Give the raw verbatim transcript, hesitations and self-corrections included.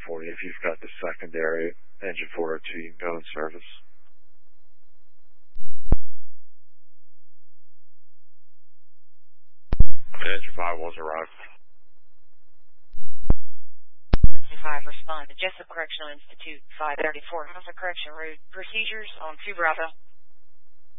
for you. If you've got the secondary engine four oh two, you can go in service. Engine five was arrived. five, respond to Jessup Correctional Institute, five thirty-four, House of Correction Route, procedures on two Bravo.